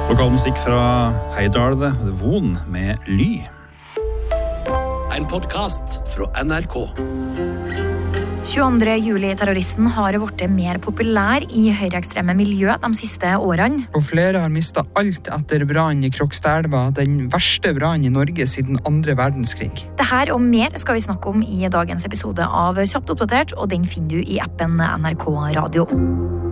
Lokal musikk fra Heidal, det Von med Ly. En podcast fra NRK. 22. juli-terroristen har vært mer populær i høyreekstreme miljø de siste årene. Og flere har mistet alt etter brannen i Krokstadelva, den verste brannen i Norge siden 2. verdenskrig. Dette og mer skal vi snakke om i dagens episode av Kjapt oppdatert, og den finner du i appen NRK Radio.